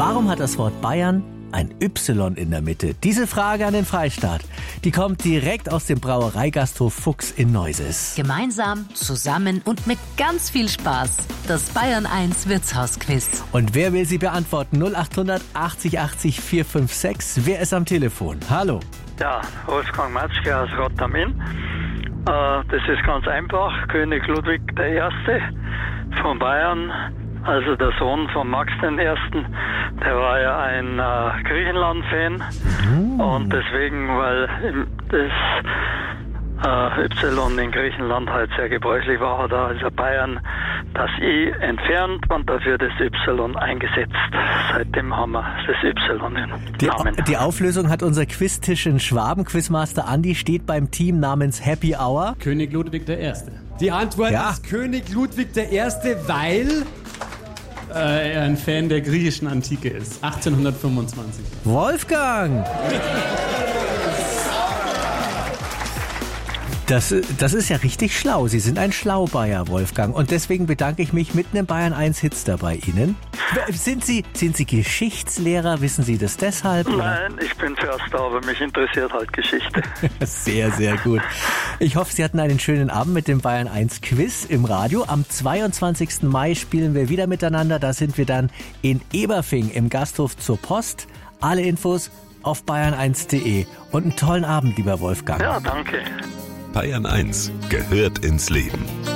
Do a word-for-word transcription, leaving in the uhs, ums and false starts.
Warum hat das Wort Bayern ein Y in der Mitte? Diese Frage an den Freistaat, die kommt direkt aus dem Brauereigasthof Fuchs in Neuses. Gemeinsam, zusammen und mit ganz viel Spaß. Das Bayern eins Wirtshausquiz. Und wer will sie beantworten? null acht hundert achtzig achtzig vier fünf sechs. Wer ist am Telefon? Hallo. Ja, Wolfgang Matschke aus Rottamin. Äh, das ist ganz einfach. König Ludwig der Erste von Bayern, also der Sohn von Max der Erste, der war ja ein äh, Griechenland-Fan. Mm. Und deswegen, weil das äh, Y in Griechenland halt sehr gebräuchlich war, hat er also Bayern das I entfernt und dafür das Y eingesetzt. Seitdem haben wir das Y im die, Namen. Die Auflösung hat unser Quiztisch in Schwaben. Quizmaster Andi steht beim Team namens Happy Hour. König Ludwig der Erste. Die Antwort ja. ist König Ludwig der Erste, weil äh, er ein Fan der griechischen Antike ist. achtzehnhundertfünfundzwanzig. Wolfgang! Das, das ist ja richtig schlau. Sie sind ein Schlaubayer, Wolfgang. Und deswegen bedanke ich mich mit einem Bayern eins Hitster bei Ihnen. Sind Sie, sind Sie Geschichtslehrer? Wissen Sie das deshalb? Oder? Nein, ich bin Förster, aber mich interessiert halt Geschichte. Sehr, sehr gut. Ich hoffe, Sie hatten einen schönen Abend mit dem Bayern eins Quiz im Radio. Am zweiundzwanzigsten Mai spielen wir wieder miteinander. Da sind wir dann in Eberfing im Gasthof zur Post. Alle Infos auf bayern eins punkt de. Und einen tollen Abend, lieber Wolfgang. Ja, danke. Bayern eins gehört ins Leben.